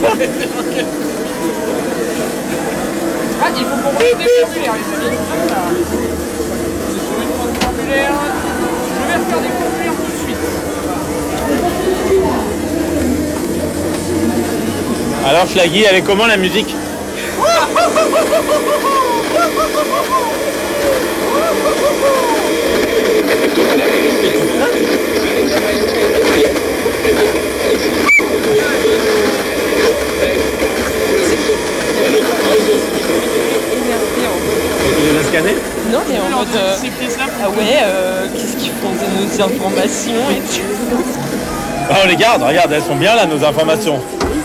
Ah, il faut qu'on remette des formulaires, les amis. C'est sur une fois de formulaire. Je vais refaire des formulaires tout de suite. Alors Schlaggy, elle est comment la musique? Tu les as scannés? Non, mais en mode. Ah ouais, qu'est-ce qu'ils font de nos informations et tout. Ah, on les garde, regarde, elles sont bien là nos informations.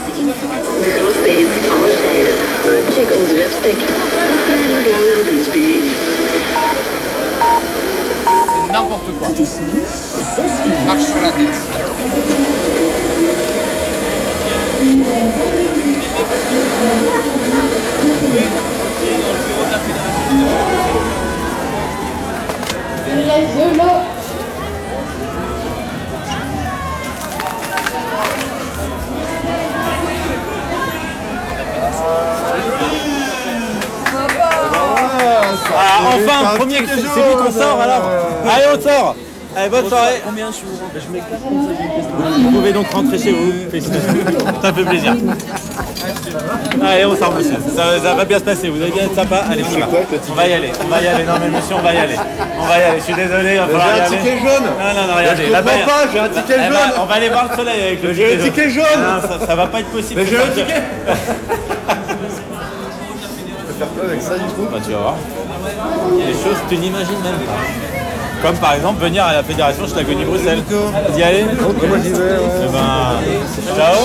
C'est n'importe quoi. Marche sur la tête. Ah, enfin, premier, c'est lui qu'on sort alors. Allez, on sort. Allez, bonne soirée. Combien je suis je m'éclate comme ça, j'ai une question. Vous pouvez donc rentrer chez vous. Félicitations. Ça fait plaisir. Allez, on sort, monsieur. Ça va bien se passer. Vous allez bien être sympa. Allez, on va y aller. On va y aller. Non, mais monsieur, on va y aller. On va y aller. Je suis désolé. J'ai un ticket jaune. Non, regardez. Je comprends pas, j'ai un ticket jaune. On va aller voir le soleil avec le J'ai un ticket jaune. Non, ça va pas être possible. Mais j'ai un ticket. Faire quoi avec ça du coup? Bah, tu vas voir. Des choses que tu n'imagines même pas. Comme par exemple venir à la fédération Schlagonie-Bruxelles. D'y aller? Moi j'y vais. Eh ben, ciao.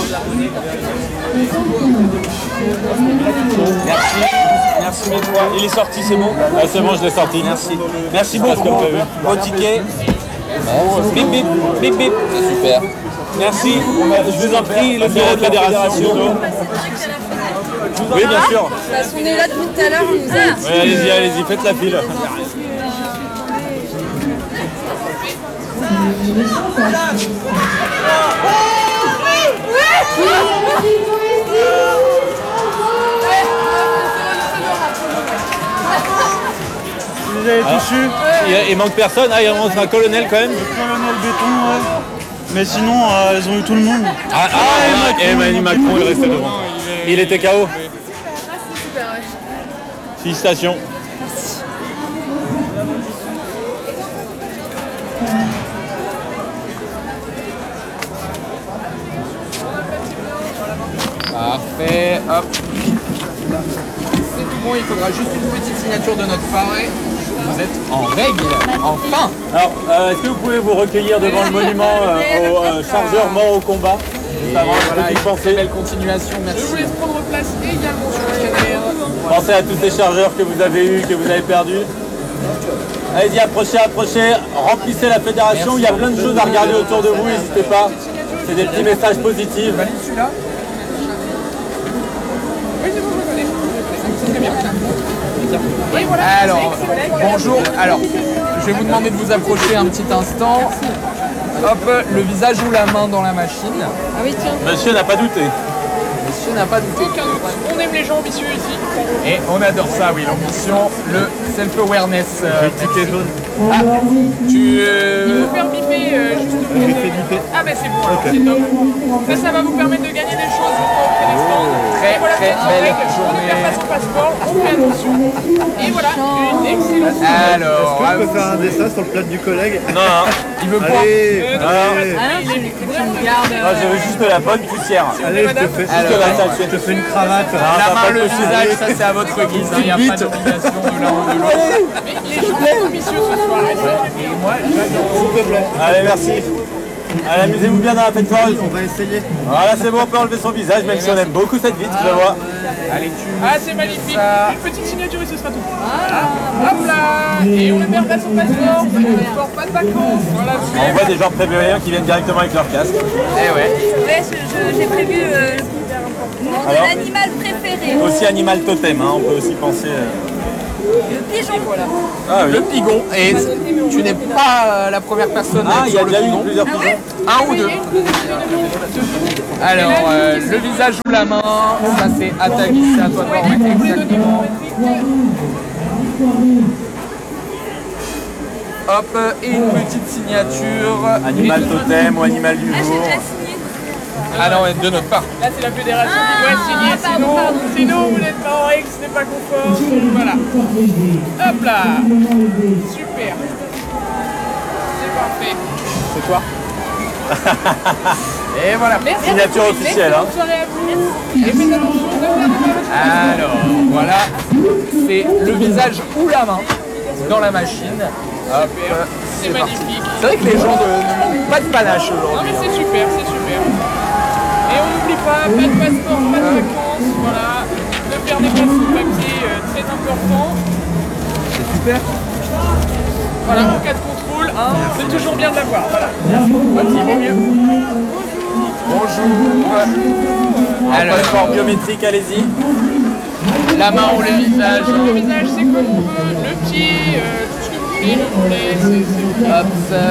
Merci mille fois. Il est sorti, c'est bon? Ah, c'est bon, je l'ai sorti. Merci. Merci beaucoup. Au ticket. Bip bip, bip bip. Super. Merci. Je vous en prie, le bureau de la fédération. Oui, bien sûr. Parce qu'on est là depuis tout à l'heure, on nous a dit. Oui, allez-y, faites la file. Vous avez touché? Il manque personne. Ah, il manque un colonel quand même. Colonel Béton, ouais. Mais sinon, elles ont eu tout le monde. Et Emmanuel Macron, il restait devant. Il était KO. Félicitations. Parfait, hop. C'est tout bon, il faudra juste une petite signature de notre parrain. Vous êtes en règle, enfin. Alors, est-ce que vous pouvez vous recueillir devant le monument aux chargeurs morts au combat? Voilà, très belle continuation, merci. Je vous laisse prendre place également sur le scanner. Pensez à tous ces chargeurs que vous avez eus, que vous avez perdus. Allez-y, approchez, remplissez la fédération. Merci. Il y a plein de choses à regarder autour de vous, n'hésitez pas. C'est des petits messages positifs. Valide celui-là. Oui, c'est bon, je connais. C'est très bien. Et voilà. Alors, bonjour. Alors, je vais vous demander de vous approcher un petit instant. Hop, le visage ou la main dans la machine. Ah oui, tiens. Monsieur n'a pas douté. Monsieur n'a pas douté. Aucun doute. On aime les gens ambitieux ici. Et on adore ça, oui, l'ambition, le self-awareness. Ticket jaune. Ah, tu... Il faut faire biper juste pour... J'ai fait biper. Ah bah c'est bon, alors c'est top. Ça va vous permettre de gagner des choses auprès des stands. Et voilà, très belle on ne perd pas son passeport, on fait attention. Et voilà, une excellente... Est-ce que je peux faire un dessin sur le plat du collègue? Non, il veut pas. Allez, Ah non, tu me gardes. moi je veux juste la bonne poussière. allez, je te fais une cravate. La main, le visage, ça c'est à votre guise, il n'y a pas d'obligation de l'un ou de l'autre. Mais les gens sont ambitieux ce soir. Et moi, j'adore. S'il te plaît. Allez, merci. Allez, amusez-vous bien dans la fête foraine. On va essayer. Voilà, c'est bon, on peut enlever son visage, même si on aime beaucoup cette vitre, je le vois. Allez, ah, c'est magnifique. Une petite signature et ce sera tout. Hop là. Et on ne perd pas son passeport. Pas de vacances. Voilà, On voit des gens prévériens qui viennent directement avec leur casque. Eh ouais. Ouais, j'ai prévu le nom de l'animal préféré. Aussi animal totem, hein, on peut aussi penser. Ah oui. Le pigon. Et tu n'es pas la première personne Ah, il y a sur le déjà eu pigon. plusieurs pigeons. Un ou deux. Alors, le visage ou la main, ça c'est à ta guise, c'est à toi de voir exactement. Hop, et une petite signature. Animal totem ou animal du jour. Ah non, de notre part. Là, c'est la fédération qui doit signer, sinon vous n'êtes pas en règle, ce n'est pas conforme. Voilà. Hop là. Super. C'est parfait. C'est toi. Et voilà. Signature officielle. Hein. Bonne soirée à vous. Et faites attention de faire des Alors, voilà. C'est le visage ou la main dans la machine. Hop, C'est parti. magnifique. C'est vrai que les gens ne manquent pas de panache Non aujourd'hui. mais c'est super, c'est super. Et on n'oublie pas de passeport, pas de vacances, voilà. De faire des passes sur papier, très important. C'est super. Voilà, en cas de contrôle, hein, c'est toujours bien de l'avoir. Voilà. Vas-y, vaut mieux. Bonjour. Alors, Passeport biométrique, allez-y. la main ou le visage. Le visage, c'est comme on veut, le pied, tout ce que vous voulez, le mollet, c'est Hop.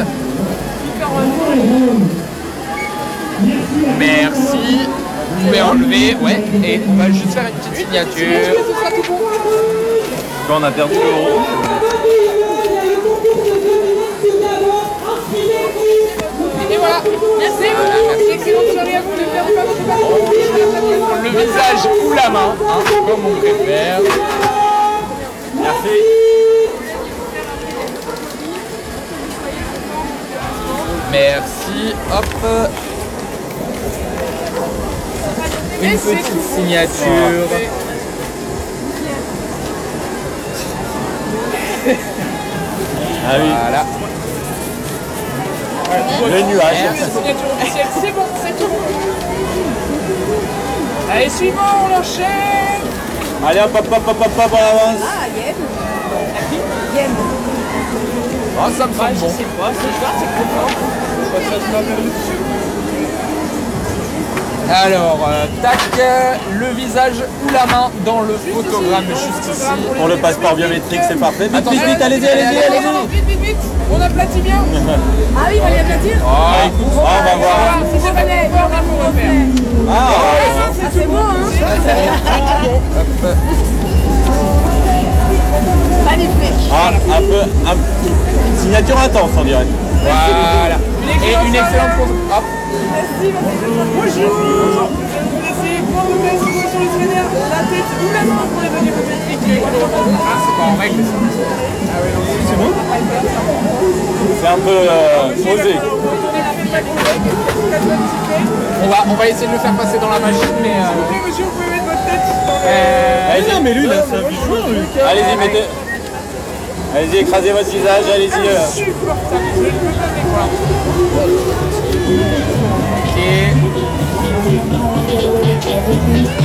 Merci. Vous pouvez enlever, ouais. Et on va juste faire une petite signature. Quand on a perdu l'euro. Et voilà, merci. Excellente soirée à vous, ne perdez pas votre vacances. Le visage ou la main, hein, comme on préfère. Merci. Merci. Hop. Une petite signature. Ah oui. Voilà. Le nuage. Signature officielle, c'est bon, c'est tout. Allez, suivant, on enchaîne. Allez hop hop hop hop hop hop, on avance. Oh, ça me semble bon. Alors, tac, le visage ou la main dans le photogramme juste ici. Pour le passeport biométrique, c'est parfait. Vite, vite, vite, allez-y, allez-y, Vite, allez-y. vite, vite. On aplatit bien. Ah oui, il va y aplatir. Ah, écoute, on va voir. Ah, si c'est pas confort, il faut refaire. Ah, C'est bon, hein. Hop. Magnifique. signature intense, on dirait. Voilà. Et une excellente photo. Hop. Bonjour. Je vais vous laisser prendre le test sur le scanner, la tête ou la main pour les données biométriques. Ah, c'est pas en règle. C'est un peu posé. On va essayer de le faire passer dans la machine, mais. Monsieur, vous pouvez mettre votre tête dans le... Allez-y, mais lui, là, c'est un bijou, lui. Allez-y, mettez. Allez-y, écrasez votre visage, allez-y. Insupportable, je ne peux pas les voir. Ok.